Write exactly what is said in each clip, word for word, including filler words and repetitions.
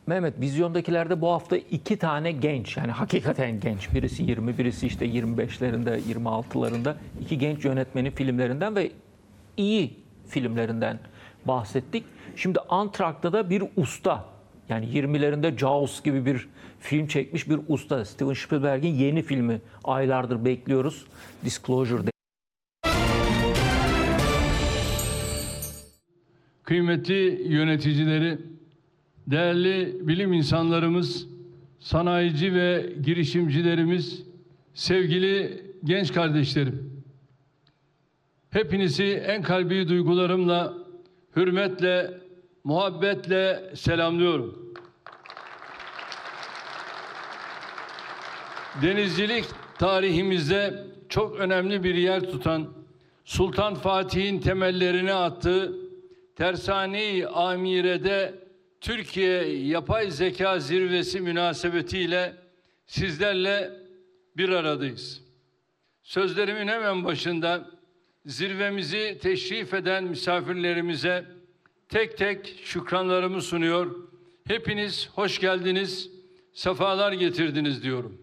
Mehmet, vizyondakilerde bu hafta iki tane genç, yani hakikaten genç, birisi yirmi, birisi işte yirmi beşlerinde, yirmi altılarında iki genç yönetmenin filmlerinden ve iyi filmlerinden bahsettik. Şimdi Antrak'ta da bir usta, yani yirmilerinde Jaws gibi bir film çekmiş bir usta, Steven Spielberg'in yeni filmi, aylardır bekliyoruz, Disclosure. Kıymetli yöneticileri, değerli bilim insanlarımız, sanayici ve girişimcilerimiz, sevgili genç kardeşlerim. Hepinizi en kalbi duygularımla, hürmetle, muhabbetle selamlıyorum. Denizcilik tarihimizde çok önemli bir yer tutan, Sultan Fatih'in temellerini attığı Tersane-i Amire'de Türkiye Yapay Zeka Zirvesi münasebetiyle sizlerle bir aradayız. Sözlerimin hemen başında zirvemizi teşrif eden misafirlerimize tek tek şükranlarımı sunuyor. Hepiniz hoş geldiniz, sefalar getirdiniz diyorum.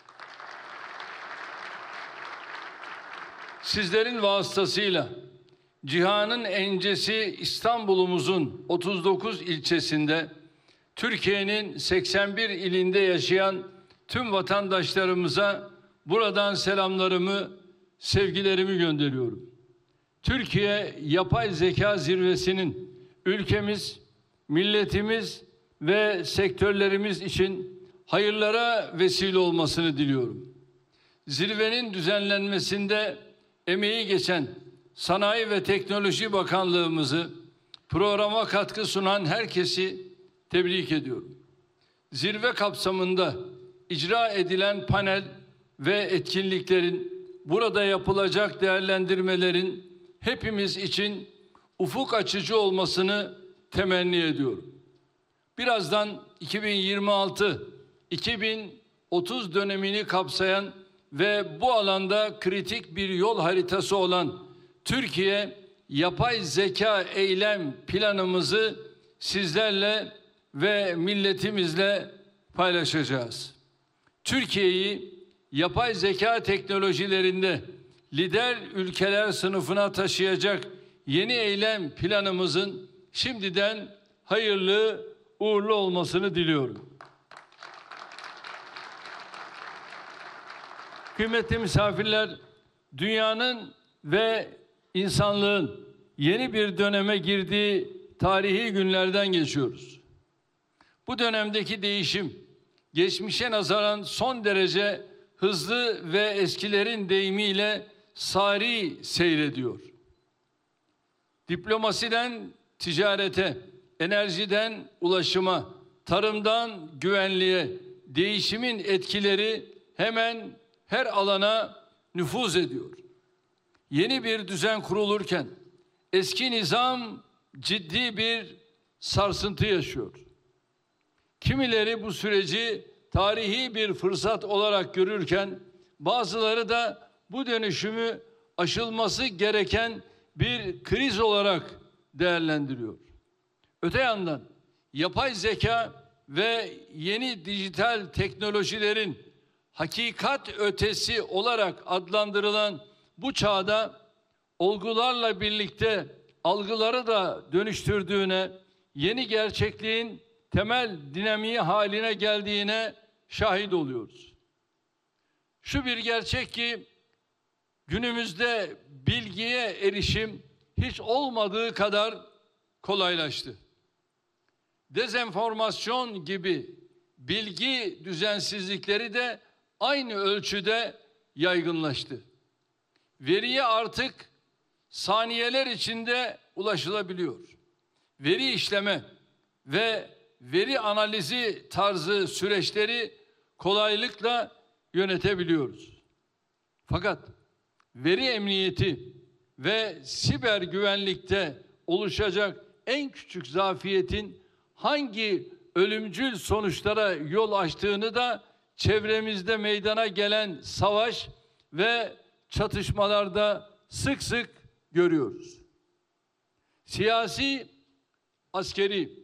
Sizlerin vasıtasıyla cihanın encesi İstanbul'umuzun otuz dokuz ilçesinde, Türkiye'nin seksen bir ilinde yaşayan tüm vatandaşlarımıza buradan selamlarımı, sevgilerimi gönderiyorum. Türkiye Yapay Zeka Zirvesi'nin ülkemiz, milletimiz ve sektörlerimiz için hayırlara vesile olmasını diliyorum. Zirvenin düzenlenmesinde emeği geçen Sanayi ve Teknoloji Bakanlığımızı, programa katkı sunan herkesi tebrik ediyorum. Zirve kapsamında icra edilen panel ve etkinliklerin, burada yapılacak değerlendirmelerin hepimiz için ufuk açıcı olmasını temenni ediyorum. Birazdan iki bin yirmi altı iki bin otuz dönemini kapsayan ve bu alanda kritik bir yol haritası olan Türkiye Yapay Zeka Eylem Planımızı sizlerle ve milletimizle paylaşacağız. Türkiye'yi yapay zeka teknolojilerinde lider ülkeler sınıfına taşıyacak yeni eylem planımızın şimdiden hayırlı uğurlu olmasını diliyorum. Kıymetli misafirler, dünyanın ve insanlığın yeni bir döneme girdiği tarihi günlerden geçiyoruz. Bu dönemdeki değişim, geçmişe nazaran son derece hızlı ve eskilerin deyimiyle sari seyrediyor. Diplomasiden ticarete, enerjiden ulaşıma, tarımdan güvenliğe, değişimin etkileri hemen her alana nüfuz ediyor. Yeni bir düzen kurulurken eski nizam ciddi bir sarsıntı yaşıyor. Kimileri bu süreci tarihi bir fırsat olarak görürken bazıları da bu dönüşümü aşılması gereken bir kriz olarak değerlendiriyor. Öte yandan yapay zeka ve yeni dijital teknolojilerin hakikat ötesi olarak adlandırılan bu çağda olgularla birlikte algıları da dönüştürdüğüne, yeni gerçekliğin temel dinamiği haline geldiğine şahit oluyoruz. Şu bir gerçek ki günümüzde bilgiye erişim hiç olmadığı kadar kolaylaştı. Dezenformasyon gibi bilgi düzensizlikleri de aynı ölçüde yaygınlaştı. Veriye artık saniyeler içinde ulaşılabiliyor. Veri işleme ve veri analizi tarzı süreçleri kolaylıkla yönetebiliyoruz. Fakat veri emniyeti ve siber güvenlikte oluşacak en küçük zafiyetin hangi ölümcül sonuçlara yol açtığını da çevremizde meydana gelen savaş ve çatışmalarda sık sık görüyoruz. Siyasi, askeri,